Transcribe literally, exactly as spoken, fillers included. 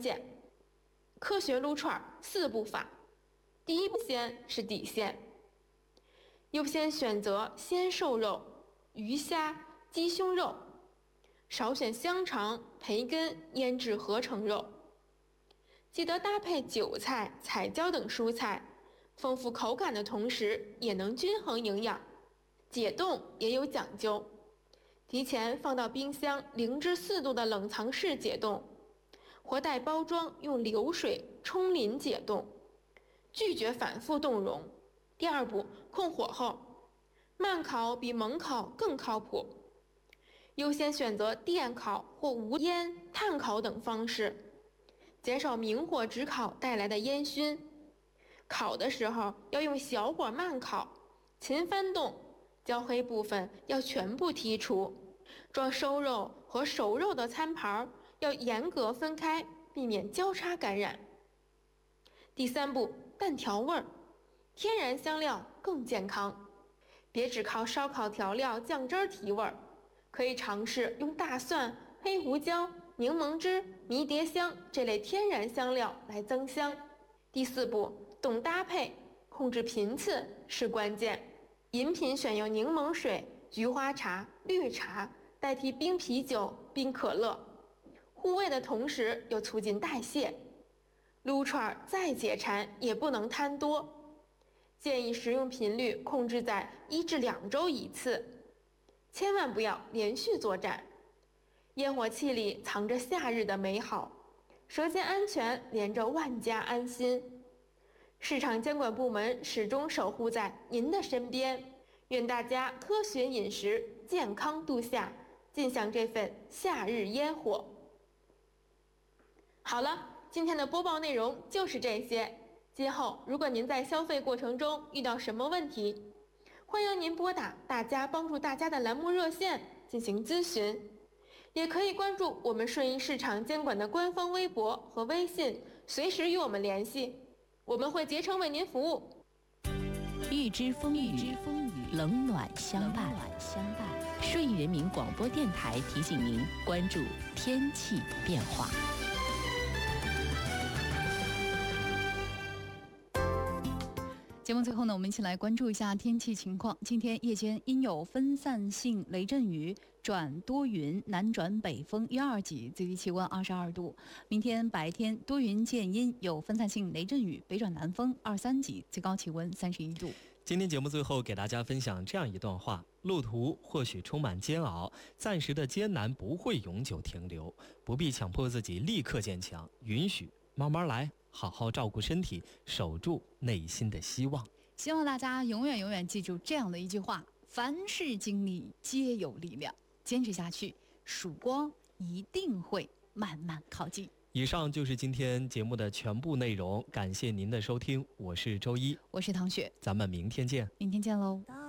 键。科学撸串四步法，第一步先是底线，优先选择鲜瘦肉、鱼虾、鸡胸肉，少选香肠、培根、腌制合成肉。记得搭配韭菜、彩椒等蔬菜，丰富口感的同时也能均衡营养。解冻也有讲究，提前放到冰箱零至四度的冷藏室解冻，或带包装用流水冲淋解冻，拒绝反复冻容。第二步，控火后，慢烤比猛烤更靠谱，优先选择电烤或无烟、炭烤等方式，减少明火直烤带来的烟熏。烤的时候要用小火慢烤，勤翻动，焦黑部分要全部剔除。装生肉和熟肉的餐盘要严格分开，避免交叉感染。第三步，淡调味儿，天然香料更健康，别只靠烧烤调料酱汁提味儿，可以尝试用大蒜、黑胡椒、柠檬汁、迷迭香这类天然香料来增香。第四步，懂搭配，控制频次是关键。饮品选用柠檬水、菊花茶、绿茶代替冰啤酒、冰可乐，护胃的同时又促进代谢。撸串再解馋也不能贪多，建议食用频率控制在一至两周一次，千万不要连续作战。烟火气里藏着夏日的美好，舌尖安全连着万家安心。市场监管部门始终守护在您的身边，愿大家科学饮食，健康度夏，尽享这份夏日烟火。好了，今天的播报内容就是这些。今后如果您在消费过程中遇到什么问题，欢迎您拨打大家帮助大家的栏目热线进行咨询，也可以关注我们顺义市场监管的官方微博和微信，随时与我们联系，我们会竭诚为您服务。 预知风雨，冷暖相伴。顺义人民广播电台提醒您关注天气变化。 节目最后呢，我们一起来关注一下天气情况。今天夜间阴有分散性雷阵雨转多云，南转北风一二级，最低气温二十二度。明天白天多云见阴，有分散性雷阵雨，北转南风二三级，最高气温三十一度。 今天节目最后给大家分享这样一段话：路途或许充满煎熬，暂时的艰难不会永久停留，不必强迫自己立刻坚强，允许慢慢来，好好照顾身体，守住内心的希望。 希望大家永远永远记住这样的一句话：凡事经历皆有力量，坚持下去，曙光一定会慢慢靠近。 以上就是今天节目的全部内容，感谢您的收听，我是周一， 我是唐雪， 咱们明天见。 明天见喽。